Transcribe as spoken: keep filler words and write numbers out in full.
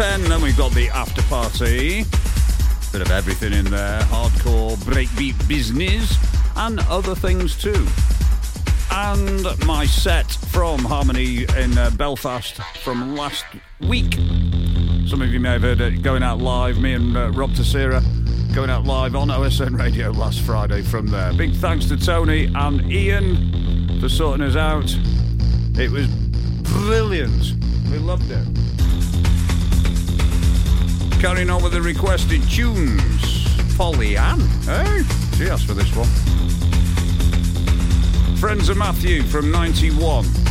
ten, then we've got the after party. Bit of everything in there, hardcore, breakbeat business, and other things too. And my set from Harmony in uh, Belfast from last week. Some of you may have heard it going out live, me and uh, Rob Tessera going out live on O S N Radio last Friday from there. Big thanks to Tony and Ian for sorting us out. It was brilliant. We loved it. Carrying on with the requested tunes. Polly Ann, hey? She asked for this one. Friends of Matthew from ninety-one.